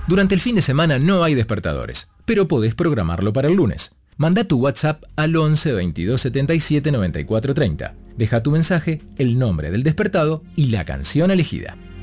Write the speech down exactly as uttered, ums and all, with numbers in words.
Durante el fin de semana no hay despertadores, pero podés programarlo para el lunes. Manda tu WhatsApp al once veintidós setenta y siete noventa y cuatro treinta. Deja tu mensaje, el nombre del despertado y la canción elegida.